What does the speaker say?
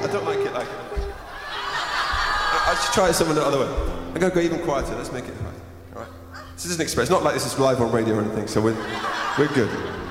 I don't like it like... I should try it some other way. I'm going to go even quieter. Let's make it hard. All right. This is an express. Not like this is live on radio or anything, so we're good.